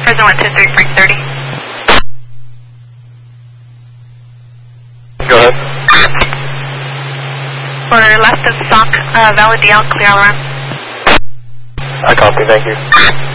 Prison 123, Frank 30. Go ahead. For left of Sock, Valid DL, clear all around. I copy, thank you.